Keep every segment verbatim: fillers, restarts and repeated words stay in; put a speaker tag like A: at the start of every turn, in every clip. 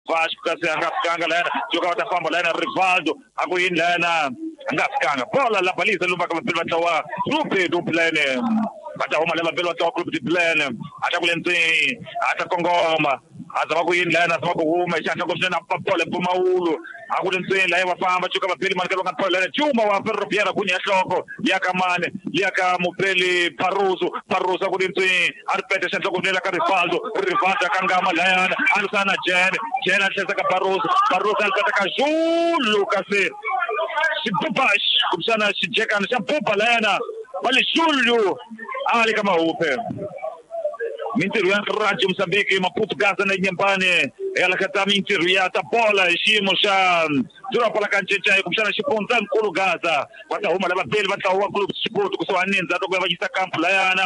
A: Vasco kasi angafikanga lana joka watafamba lana Rivaldo akuyin lana angafikanga bola la baliza lumba kama pili watawa grupe duplane bata homa lema pili watawa grupe duplane ata kulenzi ata kongoma azaba kuyin lana azaba kuhuma ishaka kumshana papola pumaulu akulenzi la wafamba joka mapili manikelo kan pola lana chuma wa Ferroviaria kuni ahloko yakamane yaka mupeli Paruso Paruso akulenzi arpete sento kunela ka Rivaldo Rivaldo kangama lana anusana Jen Jen atesa ka Paruso Paruso alpeta ka Zulu kasi sipupash kumsana sijeka na pupa lana bali Zulu ali kama upe Mintiru ya Raja Msambiki Maputo Gaza na nyambane ela kata Mintiru ya tapola shimo sha dura pala kanchecha kumshana shiponza mkulu Gaza wata huma laba beli wata huwa club sport kusawa ninza to kwa jista camp la yana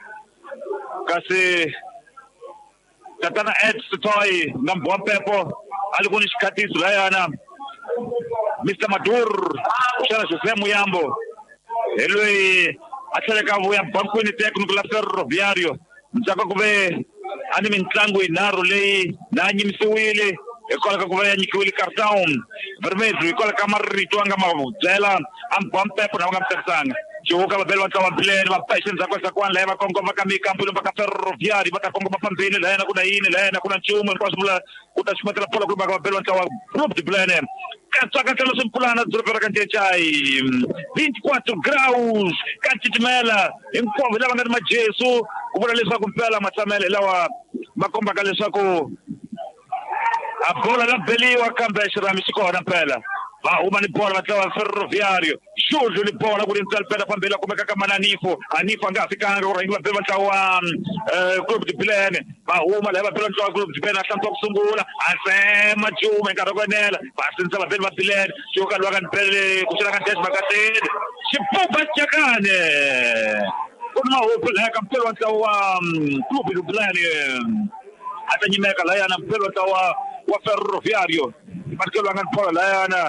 A: kasi tatana Ed Toy ngambo pepo alikuwa nishikati la yana Mister Madur kumshana sehemu yambo elwe atseleka vuya banku ni tekniko la Ferroviario mtsaka kube ani mintlangu inaro leyi nanyi msiwile ekola kube nyikiwile cartown vermelho ekola kamarito anga mavutela ampampepo na ngamtsanga joka babelo watawa plane ba patience akwa kwa leva kongo makamika mpulo mpaka Ferroviario bata kongo mapambini lena kuna yini lena kuna chuma kwa sababu utashimata pola kwa babelo watawa group de plane Katsaka telo simpulana dzopera kanchechai vinte e quatro graus kanchitimela inkovo lava ngati majesu kuvula leswaku mpela matsamele lawa makombaka leswaku a bola la beliwa kambe xirami xi kona mpela va huma ni bola va tlawa Ferroviario xudlu ni bola ku ri ntsala pela fambela kumeka ka mananifo anifo anga fikanga ku ringiwa bela tlawa club de plane va huma lava bela tlawa club de plane hlantswa kusungula asema chuma nkarhi kwenela va sinza va bela va plane joka lwa kan pele ku xira ka dash makateni xipupa xakane kuna hopo la ka mpelo tlawa club de plane atanyimeka la yana mpelo tlawa wa Ferroviario marke lwa kan pola la yana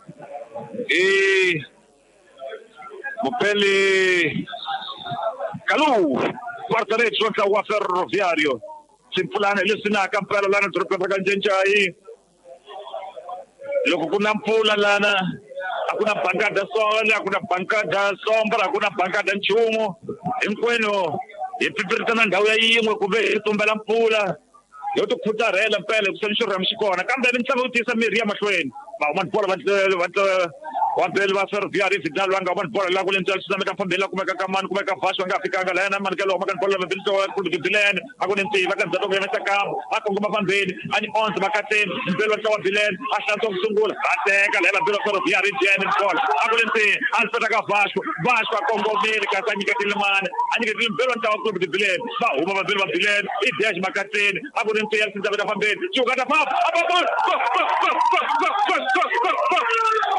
A: e Mupeli Kalu quarta rete contra o Ferroviario simpulana lisina kampela lana tropa kanjenchai loko kuna mpula lana hakuna bankada sola hakuna bankada sombra hakuna bankada nchumo inkweno ipipirtana ndawu ya yimwe kube itumbela mpula yoto kutarela mpela kusanishora mshikona kambe ntsaba utisa miri ya mahlweni ba man pola bat Wapeli wa Ferroviario Vidal wanga wan bola la kulenza sisame ka fambela kumeka kaman kumeka Vasco anga fikanga lana man kelo makan bola bebilto ku bilen akone nti vakan zato ngena sakam akon kuma fambeni ani ons makaten belo tawa bilen ashanto kusungula ateka lela belo Ferroviario jeni bola akone nti alfata ka Vasco Vasco akongo miri ka sanyika tilman ani ke belo tawa ku bilen ba uma belo bilen ideas makaten akone nti alfata ka fambeni chukata pap